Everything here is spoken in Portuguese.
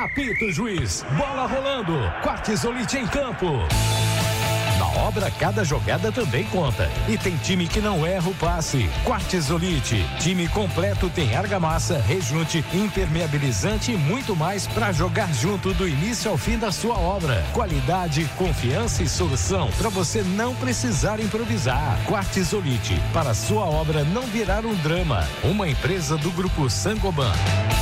Apita o juiz, bola rolando, Quartzolite em campo. Na obra, cada jogada também conta. E tem time que não erra o passe. Quartzolite, time completo, tem argamassa, rejunte, impermeabilizante e muito mais para jogar junto do início ao fim da sua obra. Qualidade, confiança e solução para você não precisar improvisar. Quartzolite, para sua obra não virar um drama. Uma empresa do Grupo Sangoban.